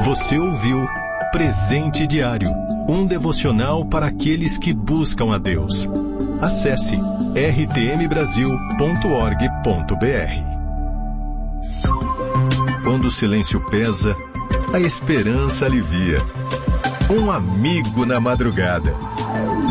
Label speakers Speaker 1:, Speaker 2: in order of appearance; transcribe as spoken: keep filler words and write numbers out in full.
Speaker 1: Você ouviu Presente Diário, um devocional para aqueles que buscam a Deus. Acesse r t m brasil ponto org ponto b r. Quando o silêncio pesa, a esperança alivia. Um amigo na madrugada.